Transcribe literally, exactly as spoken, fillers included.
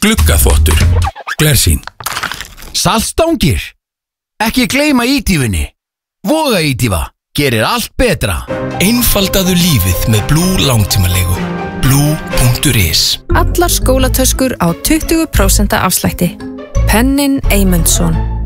Gluggaþvottur. Glersýn. Saltstangir. Ekki gleyma ítífunni. Voga ítífa. Gerir allt betra. Einfaldaðu lífið með Blue langtímalegu. blue punktur is. Allar skólatöskur á tuttugu prósent afslætti. Pennin Eymundsson.